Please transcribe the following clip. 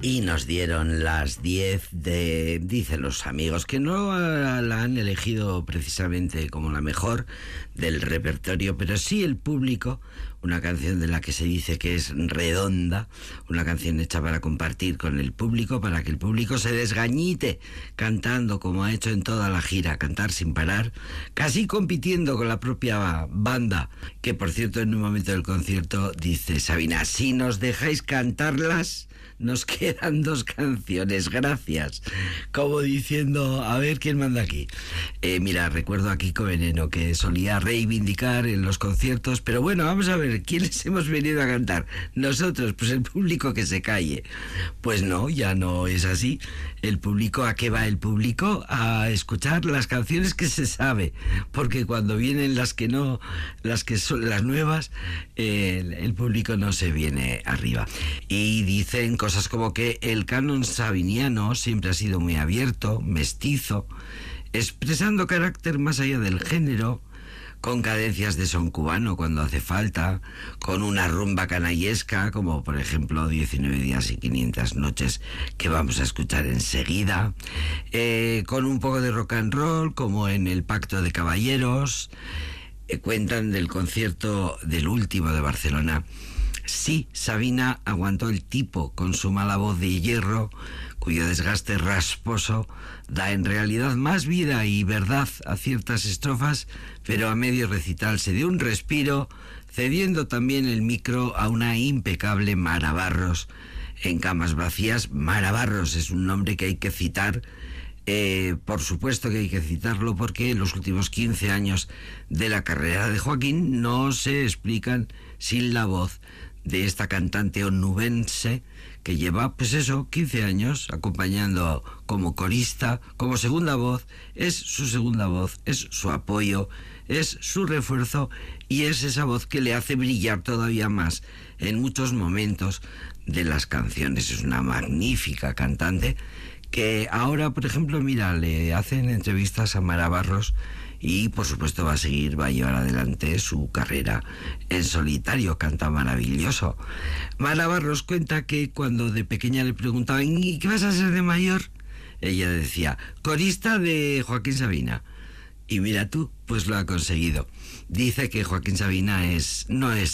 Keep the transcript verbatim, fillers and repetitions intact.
Y nos dieron las diez de... Dicen los amigos que no la han elegido precisamente como la mejor del repertorio, pero sí el público, una canción de la que se dice que es redonda, una canción hecha para compartir con el público, para que el público se desgañite cantando como ha hecho en toda la gira, cantar sin parar, casi compitiendo con la propia banda, que por cierto en un momento del concierto dice Sabina, si nos dejáis cantarlas, nos quedan dos canciones, gracias. Como diciendo, a ver quién manda aquí. Eh, mira, recuerdo a Kiko Veneno que solía reivindicar en los conciertos, pero bueno, vamos a ver, ¿quiénes hemos venido a cantar? Nosotros, pues el público que se calle. Pues no, ya no es así. El público, ¿a qué va el público? A escuchar las canciones que se sabe, porque cuando vienen las que no, las que son las nuevas, eh, el, el público no se viene arriba. Y dicen cosas como que el canon sabiniano siempre ha sido muy abierto, mestizo, expresando carácter más allá del género, con cadencias de son cubano cuando hace falta, con una rumba canallesca, como por ejemplo diecinueve días y quinientas noches, que vamos a escuchar enseguida, eh, con un poco de rock and roll, como en el Pacto de Caballeros. Eh, cuentan del concierto del último de Barcelona. Sí, Sabina aguantó el tipo con su mala voz de hierro, cuyo desgaste rasposo da en realidad más vida y verdad a ciertas estrofas, pero a medio recital se dio un respiro, cediendo también el micro a una impecable Mara Barros. En Camas Vacías, Mara Barros es un nombre que hay que citar. Eh, por supuesto que hay que citarlo porque en los últimos quince años de la carrera de Joaquín no se explican sin la voz de esta cantante onubense que lleva, pues eso, quince años acompañando como corista, como segunda voz. Es su segunda voz, es su apoyo, es su refuerzo y es esa voz que le hace brillar todavía más en muchos momentos de las canciones. Es una magnífica cantante que ahora, por ejemplo, mira, le hacen entrevistas a Mara Barros y por supuesto va a seguir, va a llevar adelante su carrera en solitario, canta maravilloso. Mara Barros cuenta que cuando de pequeña le preguntaban ¿y qué vas a ser de mayor? Ella decía, corista de Joaquín Sabina. Y mira tú, pues lo ha conseguido. Dice que Joaquín Sabina es, no es